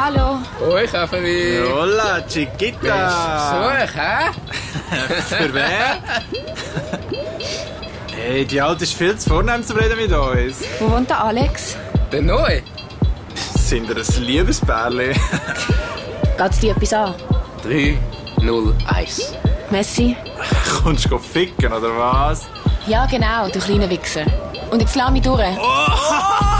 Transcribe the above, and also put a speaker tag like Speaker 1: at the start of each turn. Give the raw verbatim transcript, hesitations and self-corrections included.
Speaker 1: Hallo.
Speaker 2: Hoi, Käferi.
Speaker 3: Hola, Chiquita.
Speaker 2: Besuch, hä?
Speaker 3: Für wer? Hey, die Alte ist viel zu vornehm zum Reden mit uns.
Speaker 1: Wo wohnt der Alex?
Speaker 2: Der Neu?
Speaker 3: Sind ihr ein Liebespärli?
Speaker 1: Geht's dir etwas an?
Speaker 2: drei null eins.
Speaker 1: Messi?
Speaker 3: Kommst du ficken, oder was?
Speaker 1: Ja, genau, du kleiner Wichser. Und jetzt lass mich durch.
Speaker 3: Oh!